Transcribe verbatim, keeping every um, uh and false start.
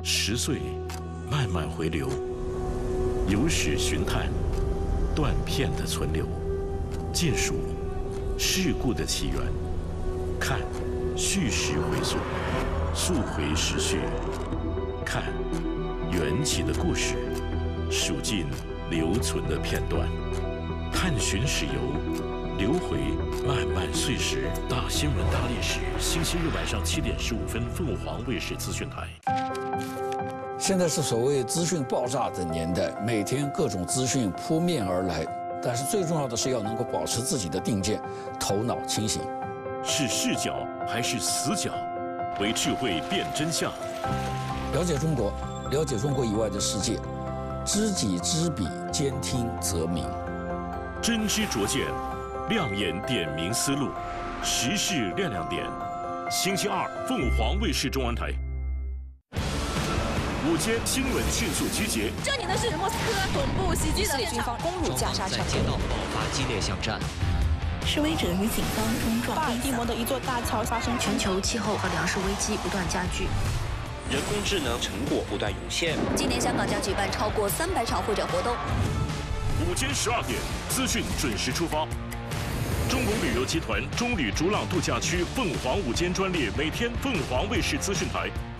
十岁慢慢回流，有史寻探，断片的存留，见数事故的起源，看叙事回溯，溯回时序，看缘起的故事，数尽留存的片段，探寻史游，流回漫漫岁时。大新闻大历史，星期日晚上七点十五分，凤凰卫视资讯台。 现在是所谓资讯爆炸的年代，每天各种资讯扑面而来，但是最重要的是要能够保持自己的定见，头脑清醒。 是视角还是死角？为智慧辨真相。 了解中国，了解中国以外的世界，知己知彼，兼听则明。 真知灼见，亮眼点明思路，时事亮亮点。星期二，凤凰卫视中文台。午间新闻迅速集结。 这里呢是莫斯科总部袭击的现场，攻入加沙场， 在街道爆发激烈巷战。 示威者与警方冲撞。 巴尔的摩的一座大桥发生全球气候和粮食危机不断加剧， 人工智能成果不断涌现。 今年香港将举办超过三百场会展活动。 午间十二点，资讯准时出发。中国旅游集团中旅逐朗度假区凤凰午间专列，每天凤凰卫视资讯台。